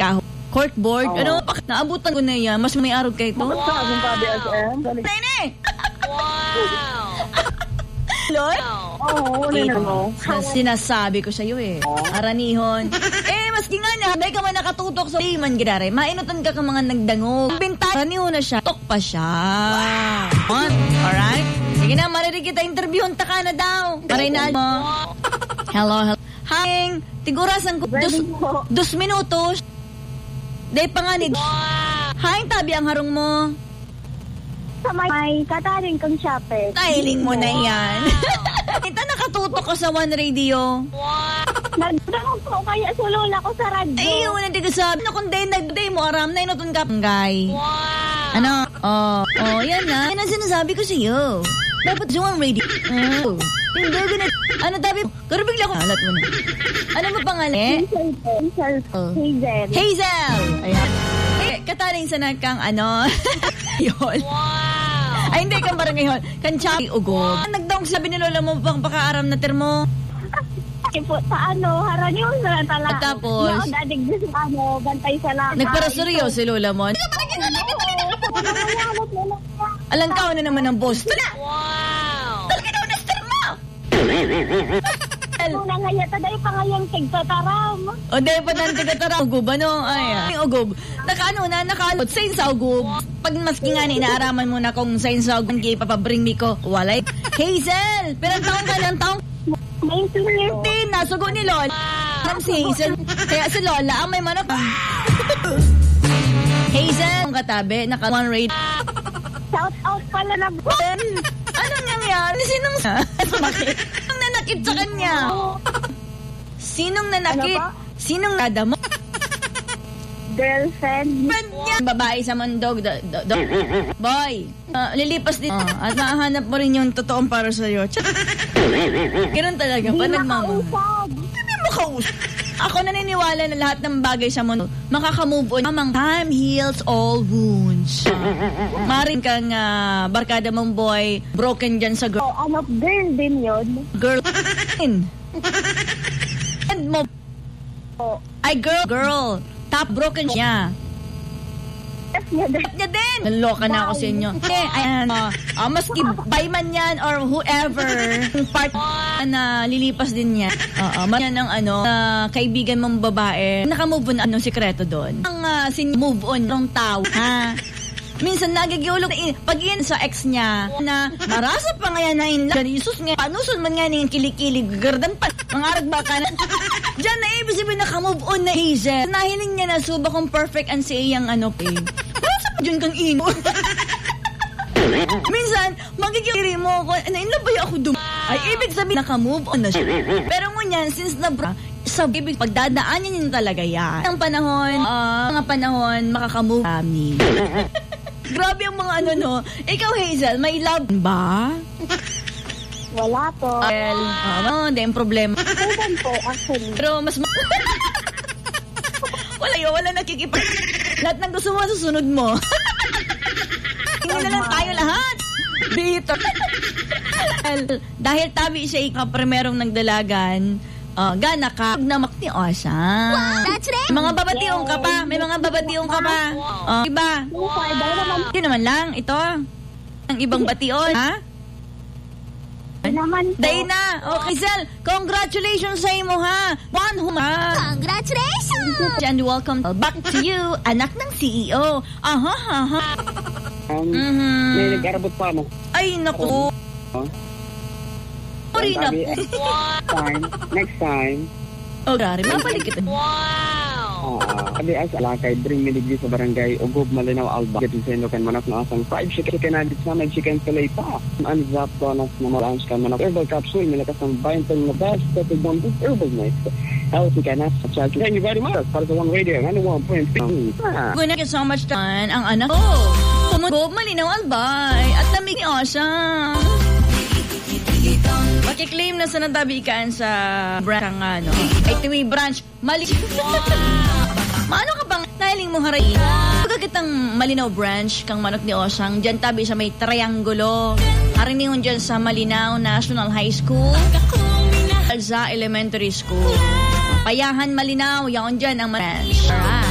kaho. Corkboard? Ano? Naabutan ko na yan. Mas may araw kayo ito. Bakit sa akong KBSM? Nene! Wow! Lord? Oo, mo. Sinasabi ko sa'yo eh. Aranihon. Maski nga na, may ka man nakatutok sa liman, gidare. Mainutan ka mga nagdangog. Bintay, aranihon na siya. Tok pa siya. Wow. Alright? Sige na, marinig kita interviewon ta ka na daw. Maray na mo. Hello. Hi. Tigurasan ko. 2 minutos. Day panganid. Hi, tabi ang harong mo. Sa may kataring kong shopping. Tailing mo na yan. Ito nakatutok ka sa One Radio. Nagdang ko kaya sulula ko sa radyo. Ay, wala di ka sabi. Ano kung day mo aram na inutun ka panggay. Wow. Ano? Yan na. Yan ang sinasabi ko sa iyo. Dapat sa One Radio. Hindi ganit. Ano tabi? Karabig lang ko. Alat mo na. Ano mo pangalan? Hazel. Hazel! Ayan. Kataling sa nakang yun. Wow! Ay, hindi kang barangay hall. Kanchaki ugob. Nagdaong sabi ni Lola mo pang pakaaram na termo. Po, sa haran yun sa tala. At tapos? Yung dadig sa bantay sa lang. Nagparasoryo si Lola mo. Alang ka na naman ang boss. Tala! Wow! Talaga daw na termo! Una nga yata dahil pangayang tigtataram. O dahil pa nang tigtataram. Ugob, ano? Ay, ugob. Nakalot sa sa ugob. Pag maski nga ni inaaraman mo na kung sa sa ugob, kaya papabring mi ko. Walay. Hazel! Pero taong ka lang, taong 19 nasugo ni Lola. Si Hazel. Kaya si Lola ang may manok. Hazel, ang katabi, naka One Radio. Shout out pala na po. Anong nangyari? Sinong bakit? Sinong nanakit sa kanya? Sinong nanakit? Sinong nada mo? Girlfriend. Babae sa mundo. Boy, lilipas din. At mahanap mo rin yung totoong para sa'yo. Ganun talaga. Pa nagmamahal. Hindi mo kausap. Ako naniniwala na lahat ng bagay sa mundo makaka-move on. Mamang time heals all wounds. Maring kang barkada mong boy, broken dyan sa girl. Girl din yun. Girl. And mo. Ay, girl. Top broken siya. Niya din. Naloka na ako sa inyo. Ayan. Maski by man yan or whoever, part na lilipas din niya. Man yan ang kaibigan mong babae. Nakamove on sikreto doon. Ang move on ng tao. Minsan nagigiulog pag yan sa ex niya na marasa pa nga yan na inla. Jesus nga, panusun man nga niyang kilig-kilig, gardan pa, mangarag ba ka na. Diyan na ibig sabihin nakamove on na Hazel. Nahiling niya na suba kung perfect and sa iyang marasa pa dyan kang ino. Minsan, magiging mo ko, nainlabay ako ay ibig sabihin nakamove on na siya. Pero ngunyan, since sa ibig pagdadaanan niya talaga yan. Ang panahon, mga panahon, makakamove kami. Grabe ang mga Ikaw, Hazel, may love ba? Wala po. Well, hindi yung problema. Kailan po, actually. Pero mas wala nakikipag. Lahat ng gusto mo, susunod mo. Hindi na lang tayo lahat. Bitter. Dahil tabi siya primerong nagdalagan, gana ka na makni siya. Wow, that's right. Mga babationg ka pa. May mga babationg ka pa. Iba. Hindi naman lang. Ito. Ang ibang bation. Ha? Naman po. Dayna. Okay, Zel. Congratulations sa imo, ha? Congratulations. And welcome back to you, anak ng CEO. May nag-arabot pa mo. Ay, naku. Sorry na. Next time. Gari, mapalik kita. Abi as alakay, bring me digdi sa barangay Ugob, Malinaw, Alba. Get sa ino kan manok na asang fried chicken adit sa may chicken fillet pa. Anzap to na lunch kan manok herbal capsule, nilakas ng bayan na best that is one good herbal night. Healthy ka na sa chat. Thank you very much para sa One Radio. 91.3. Thank you so much, Tan. Ang anak ko. Ugob, Malinaw, Albay. At lamig ni Osha. Makiklaim na sa natabikaan sa branch ang Itiwi branch. Mali. Maano ka bang nahiling mo haray? Pagkakitang Malinaw branch kang manok ni Osang, dyan tabi sa may triangulo. Harinihon dyan sa Malinaw National High School. Alza Elementary School. Payahan Malinaw, yaon dyan ang branch. Alright.